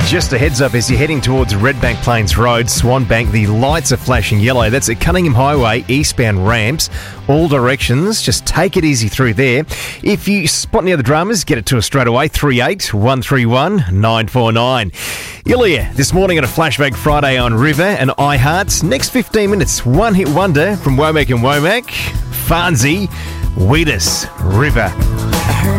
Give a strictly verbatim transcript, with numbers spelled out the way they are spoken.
Just a heads up as you're heading towards Redbank Plains Road, Swanbank, the lights are flashing yellow. That's at Cunningham Highway, eastbound ramps, all directions. Just take it easy through there. If you spot any other dramas, get it to us straight away, three eight one three one nine four nine. Ilya, this morning on a Flashback Friday on River and iHeart. Next fifteen minutes, one hit wonder from Womack and Womack, Farnsey, Weedus, River.